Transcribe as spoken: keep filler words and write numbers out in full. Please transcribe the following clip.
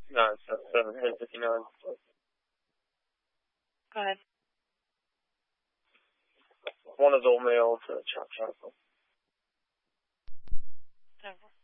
nine seven seven, ten fifty-nine. Go ahead. One adult male to Chop Chop. Over.